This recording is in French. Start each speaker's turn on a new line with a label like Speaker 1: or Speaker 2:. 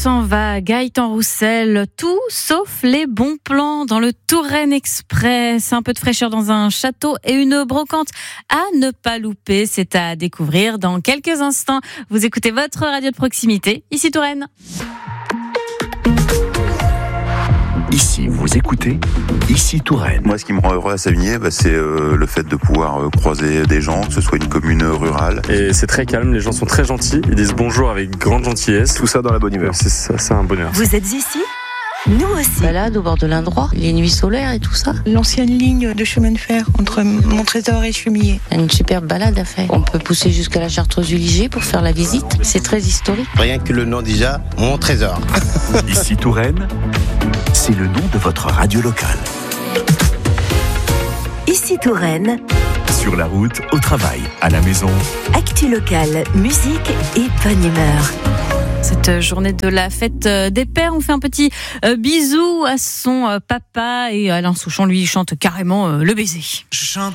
Speaker 1: s'en va, Gaëtan Roussel, tout sauf les bons plans dans le Touraine Express. Un peu de fraîcheur dans un château et une brocante à ne pas louper. C'est à découvrir dans quelques instants. Vous écoutez votre radio de proximité, ici Touraine.
Speaker 2: Ici, vous écoutez, ici Touraine.
Speaker 3: Moi, ce qui me rend heureux à Savigné, c'est le fait de pouvoir croiser des gens, que ce soit une commune rurale.
Speaker 4: Et c'est très calme, les gens sont très gentils, ils disent bonjour avec grande gentillesse.
Speaker 5: Tout ça dans la bonne humeur.
Speaker 4: C'est ça, c'est un bonheur.
Speaker 6: Vous êtes ici ? Nous aussi.
Speaker 7: Balade au bord de l'Indroit, les nuits solaires et tout ça.
Speaker 8: L'ancienne ligne de chemin de fer entre Montrésor et Chemillé.
Speaker 7: Une superbe balade à faire. On peut pousser jusqu'à la Chartreuse du Liger pour faire la visite. C'est très historique.
Speaker 9: Rien que le nom déjà, Montrésor.
Speaker 2: Ici Touraine, c'est le nom de votre radio locale.
Speaker 6: Ici Touraine.
Speaker 2: Sur la route, au travail, à la maison.
Speaker 6: Actu locale, musique et bonne humeur.
Speaker 1: Cette journée de la fête des pères, on fait un petit bisou à son papa et Alain Souchon lui chante carrément le baiser.
Speaker 10: Je chante